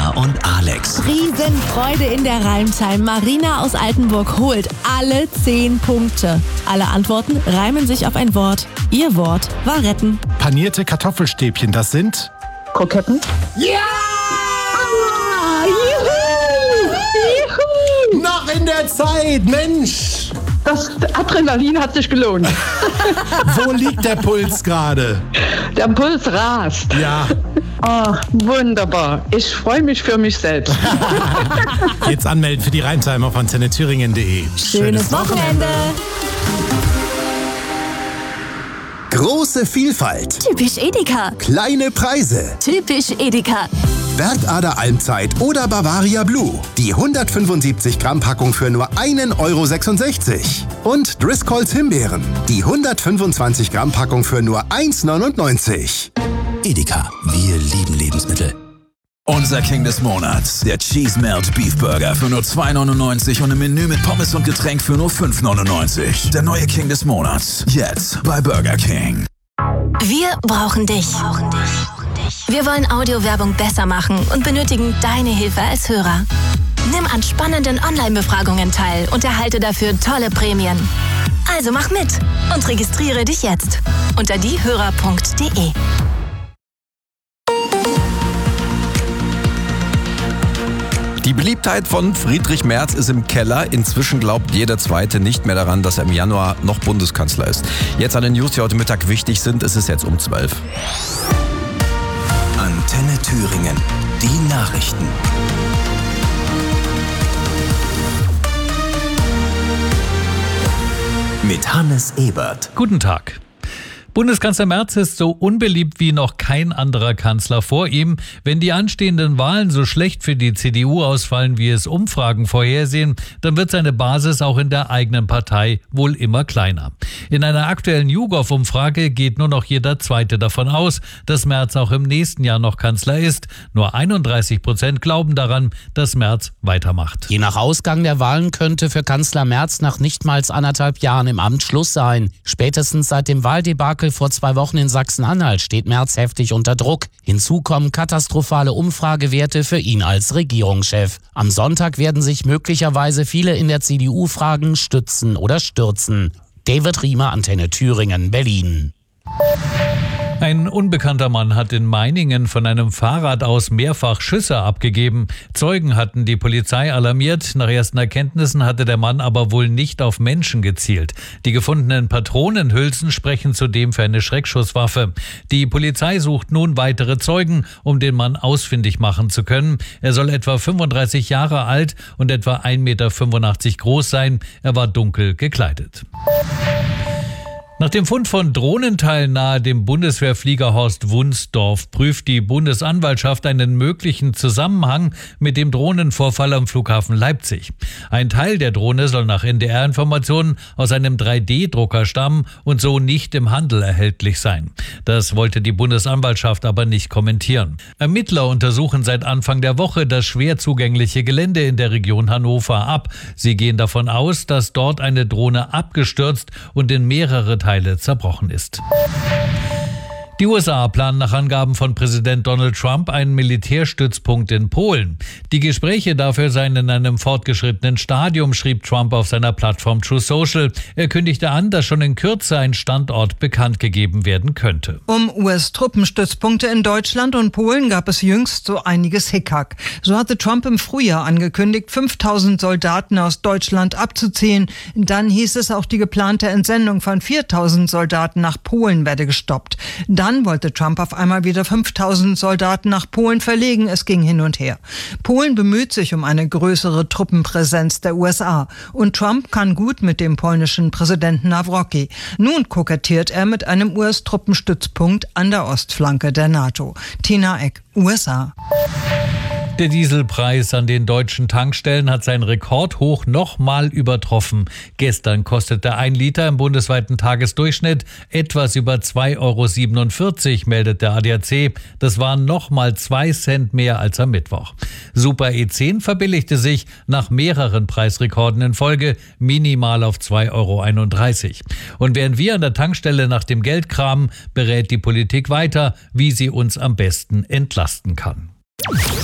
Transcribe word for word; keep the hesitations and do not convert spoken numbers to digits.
Marina und Alex. Riesenfreude in der Reimtime. Marina aus Altenburg holt alle zehn Punkte. Alle Antworten reimen sich auf ein Wort. Ihr Wort war retten. Panierte Kartoffelstäbchen, das sind... Kroketten? Ja! Juhu! Juhu! Noch in der Zeit, Mensch! Das Adrenalin hat sich gelohnt. Wo liegt der Puls gerade? Der Puls rast. Ja. Oh, wunderbar. Ich freue mich für mich selbst. Jetzt anmelden für die Reimtime auf antenne thüringen punkt de. Schönes Wochenende. Große Vielfalt. Typisch Edeka. Kleine Preise. Typisch Edeka. Bergader Almzeit oder Bavaria Blue. Die hundertfünfundsiebzig Gramm Packung für nur einen Euro sechsundsechzig. Und Driscolls Himbeeren. Die hundertfünfundzwanzig Gramm Packung für nur eins neunundneunzig. Edeka, wir lieben Lebensmittel. Unser King des Monats, der Cheese Melt Beef Burger für nur zwei neunundneunzig und im Menü mit Pommes und Getränk für nur fünf neunundneunzig. Der neue King des Monats, jetzt bei Burger King. Wir brauchen dich. Wir wollen Audiowerbung besser machen und benötigen deine Hilfe als Hörer. Nimm an spannenden Online-Befragungen teil und erhalte dafür tolle Prämien. Also mach mit und registriere dich jetzt unter diehörer punkt de. Die Beliebtheit von Friedrich Merz ist im Keller. Inzwischen glaubt jeder Zweite nicht mehr daran, dass er im Januar noch Bundeskanzler ist. Jetzt an den News, die heute Mittag wichtig sind. Es ist jetzt um zwölf. Antenne Thüringen, die Nachrichten. Mit Hannes Ebert. Guten Tag. Bundeskanzler Merz ist so unbeliebt wie noch kein anderer Kanzler vor ihm. Wenn die anstehenden Wahlen so schlecht für die C D U ausfallen, wie es Umfragen vorhersehen, dann wird seine Basis auch in der eigenen Partei wohl immer kleiner. In einer aktuellen YouGov-Umfrage geht nur noch jeder Zweite davon aus, dass Merz auch im nächsten Jahr noch Kanzler ist. Nur einunddreißig Prozent glauben daran, dass Merz weitermacht. Je nach Ausgang der Wahlen könnte für Kanzler Merz nach nicht mal anderthalb Jahren im Amt Schluss sein. Spätestens seit dem Wahldebakel vor zwei Wochen in Sachsen-Anhalt steht Merz heftig unter Druck. Hinzu kommen katastrophale Umfragewerte für ihn als Regierungschef. Am Sonntag werden sich möglicherweise viele in der C D U fragen, stützen oder stürzen. David Riemer, Antenne Thüringen, Berlin. Ein unbekannter Mann hat in Meiningen von einem Fahrrad aus mehrfach Schüsse abgegeben. Zeugen hatten die Polizei alarmiert. Nach ersten Erkenntnissen hatte der Mann aber wohl nicht auf Menschen gezielt. Die gefundenen Patronenhülsen sprechen zudem für eine Schreckschusswaffe. Die Polizei sucht nun weitere Zeugen, um den Mann ausfindig machen zu können. Er soll etwa fünfunddreißig Jahre alt und etwa ein Meter fünfundachtzig groß sein. Er war dunkel gekleidet. Nach dem Fund von Drohnenteilen nahe dem Bundeswehrfliegerhorst Wunsdorf prüft die Bundesanwaltschaft einen möglichen Zusammenhang mit dem Drohnenvorfall am Flughafen Leipzig. Ein Teil der Drohne soll nach N D R-Informationen aus einem drei D Drucker stammen und so nicht im Handel erhältlich sein. Das wollte die Bundesanwaltschaft aber nicht kommentieren. Ermittler untersuchen seit Anfang der Woche das schwer zugängliche Gelände in der Region Hannover ab. Sie gehen davon aus, dass dort eine Drohne abgestürzt und in mehrere Teile zerbrochen ist. Die U S A planen nach Angaben von Präsident Donald Trump einen Militärstützpunkt in Polen. Die Gespräche dafür seien in einem fortgeschrittenen Stadium, schrieb Trump auf seiner Plattform True Social. Er kündigte an, dass schon in Kürze ein Standort bekannt gegeben werden könnte. Um U S-Truppenstützpunkte in Deutschland und Polen gab es jüngst so einiges Hickhack. So hatte Trump im Frühjahr angekündigt, fünftausend Soldaten aus Deutschland abzuziehen. Dann hieß es, auch die geplante Entsendung von viertausend Soldaten nach Polen werde gestoppt. Dann wollte Trump auf einmal wieder fünftausend Soldaten nach Polen verlegen. Es ging hin und her. Polen bemüht sich um eine größere Truppenpräsenz der U S A. Und Trump kann gut mit dem polnischen Präsidenten Nawrocki. Nun kokettiert er mit einem U S-Truppenstützpunkt an der Ostflanke der NATO. Tina Eck, U S A. Der Dieselpreis an den deutschen Tankstellen hat seinen Rekordhoch nochmal übertroffen. Gestern kostete ein Liter im bundesweiten Tagesdurchschnitt etwas über zwei Euro siebenundvierzig, meldet der A D A C. Das waren nochmal zwei Cent mehr als am Mittwoch. Super E zehn verbilligte sich nach mehreren Preisrekorden in Folge minimal auf zwei Euro einunddreißig. Und während wir an der Tankstelle nach dem Geld kramen, berät die Politik weiter, wie sie uns am besten entlasten kann.